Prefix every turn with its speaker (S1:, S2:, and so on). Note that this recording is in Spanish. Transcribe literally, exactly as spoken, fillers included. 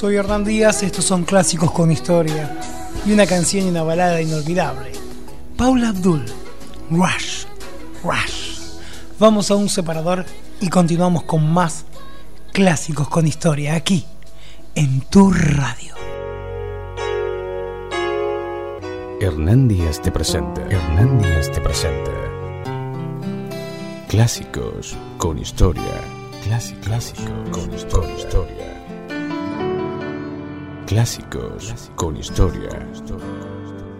S1: Soy Hernán Díaz, estos son Clásicos con Historia. Y una canción y una balada inolvidable. Paula Abdul, Rush, Rush. Vamos a un separador y continuamos con más Clásicos con Historia, aquí, en tu radio.
S2: Hernán Díaz te presenta, Hernán Díaz te presenta Clásicos con Historia. Clásicos, Clásicos con Historia. Clásicos con Historia.